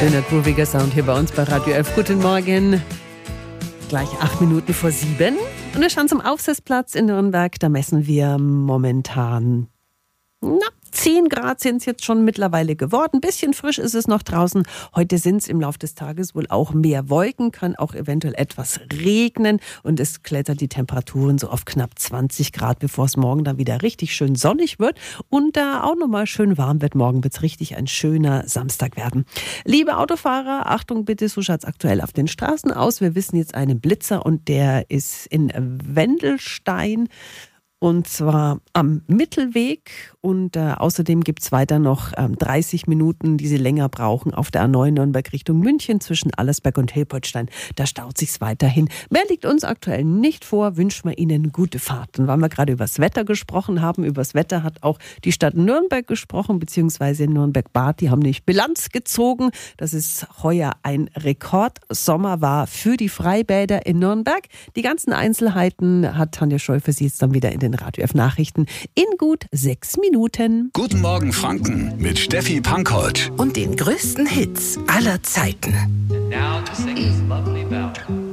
schöner, grooviger Sound hier bei uns bei Radio 11. Guten Morgen. Gleich 8 Minuten vor 7. Und wir schauen zum Aufsitzplatz in Nürnberg. Da messen wir momentan 10 Grad sind es jetzt schon mittlerweile geworden. Ein bisschen frisch ist es noch draußen. Heute sind es im Laufe des Tages wohl auch mehr Wolken, kann auch eventuell etwas regnen. Und es klettert die Temperaturen so auf knapp 20 Grad, bevor es morgen dann wieder richtig schön sonnig wird. Und da auch nochmal schön warm wird. Morgen wird es richtig ein schöner Samstag werden. Liebe Autofahrer, Achtung bitte, so schaut es aktuell auf den Straßen aus. Wir wissen jetzt einen Blitzer und der ist in Wendelstein. Und zwar am Mittelweg und außerdem gibt es weiter noch 30 Minuten, die Sie länger brauchen auf der A9 Nürnberg Richtung München zwischen Allersberg und Hilpertstein. Da staut sich's weiterhin. Mehr liegt uns aktuell nicht vor, wünschen wir Ihnen gute Fahrten. Weil wir gerade über das Wetter gesprochen haben, über das Wetter hat auch die Stadt Nürnberg gesprochen, beziehungsweise Nürnberg-Bad. Die haben nämlich Bilanz gezogen, dass es heuer ein Rekordsommer war für die Freibäder in Nürnberg. Die ganzen Einzelheiten hat Tanja Scholl für Sie jetzt dann wieder in den Radio F Nachrichten in gut 6 Minuten. Guten Morgen Franken mit Steffi Pankold. Und den größten Hits aller Zeiten. And now to sing this lovely ballad.